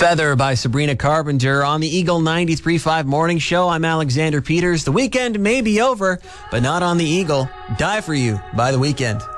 Feather by Sabrina Carpenter on the Eagle 93.5 Morning Show. I'm Alexander Peters. The weekend may be over, but not on the Eagle. Die for You by The Weeknd.